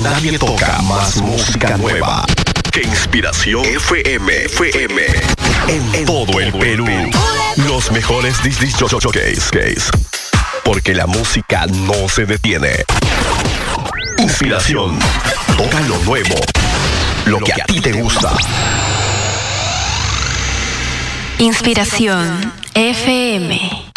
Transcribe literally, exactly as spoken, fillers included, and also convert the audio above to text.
nadie toca más música nueva que Inspiración F M. F M. En todo el Perú. Los mejores disc jockeys. Porque la música no se detiene. Inspiración. Toca lo nuevo. Lo que a ti te gusta. Inspiración F M.